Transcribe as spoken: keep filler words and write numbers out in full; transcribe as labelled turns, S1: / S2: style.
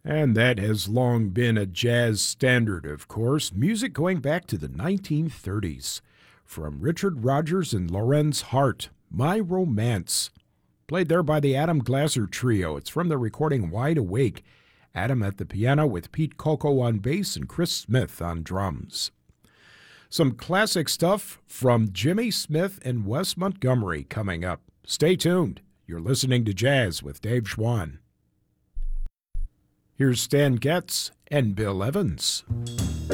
S1: And that has long been a jazz standard, of course, music going back to the nineteen thirties. From Richard Rodgers and Lorenz Hart, My Romance. Played there by the Adam Glasser Trio. It's from the recording Wide Awake. Adam at the piano with Pete Coco on bass and Chris Smith on drums. Some classic stuff from Jimmy Smith and Wes Montgomery coming up. Stay tuned. You're listening to Jazz with Dave Schwann. Here's Stan Getz and Bill Evans.